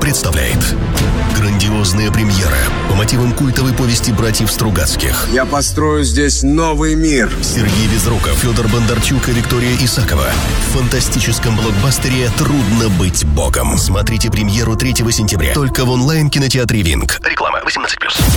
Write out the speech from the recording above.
представляет грандиозная премьера по мотивам культовой повести братьев Стругацких. Я построю здесь новый мир. Сергей Безруков, Федор Бондарчук и Виктория Исакова. В фантастическом блокбастере «Трудно быть богом». Смотрите премьеру 3 сентября. Только в онлайн-кинотеатре «Винг». Реклама 18+.